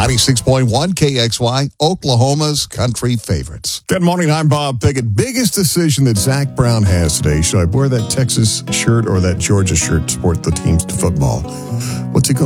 96.1 KXY, Oklahoma's country favorites. Good morning, I'm Bob Pickett. Biggest decision that Zach Brown has today. Should I wear that Texas shirt or that Georgia shirt to support the team's football? What's he going